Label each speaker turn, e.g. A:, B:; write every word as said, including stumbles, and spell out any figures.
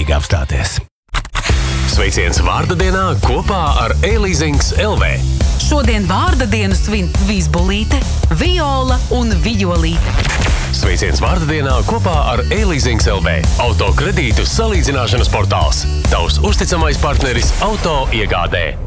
A: mierīgi apstāties.
B: Sveiciens vārda dienā kopā ar E-Leasings L V.
C: Šodien vārda dienu svin Vizbulīte, Viola un Vijolīte.
B: Sveiciens vārda dienā kopā ar E-Leasings L V. Auto kredītu salīdzināšanas portāls. Tavs uzticamais partneris auto iegādē.